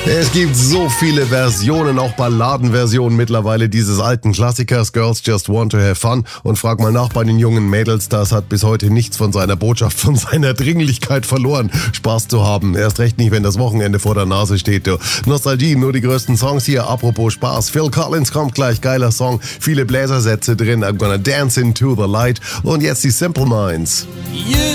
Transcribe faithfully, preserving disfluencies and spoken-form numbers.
Es gibt so viele Versionen, auch Balladenversionen mittlerweile dieses alten Klassikers Girls Just Want to Have Fun. Und frag mal nach bei den jungen Mädels, das hat bis heute nichts von seiner Botschaft, von seiner Dringlichkeit verloren, Spaß zu haben. Erst recht nicht, wenn das Wochenende vor der Nase steht. Du. Nostalgie, nur die größten Songs hier. Apropos Spaß, Phil Collins kommt gleich, geiler Song. Viele Bläsersätze drin, I'm gonna dance into the light. Und jetzt die Simple Minds. You